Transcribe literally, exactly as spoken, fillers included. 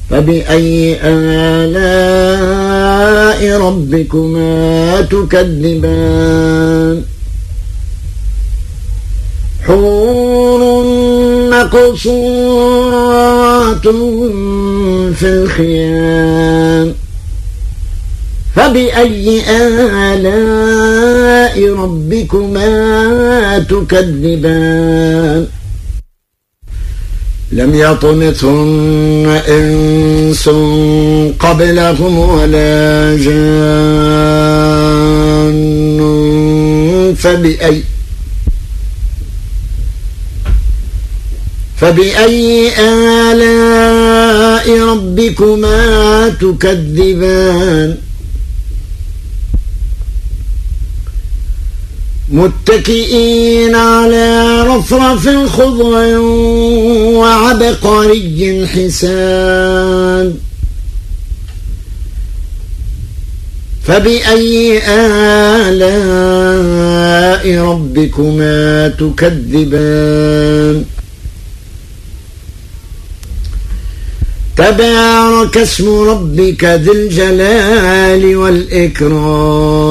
فبأي آلاء ربكما تكذبان حور مقصورات في الخيام فبأي آلاء ربكما تكذبان لم يطمثهن إنس قبلهم ولا جان فبأي فبأي آلاء ربكما تكذبان متكئين على رفرف خضر وعبقري حسان فبأي آلاء ربكما تكذبان تبارك اسم ربك ذي الجلال والإكرام